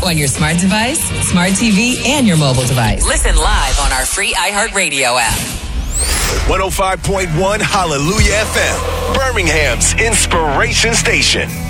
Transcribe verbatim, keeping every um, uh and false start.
on your smart device, smart T V, and your mobile device. Listen live on our free iHeartRadio app. one oh five point one Hallelujah F M, Birmingham's inspiration station.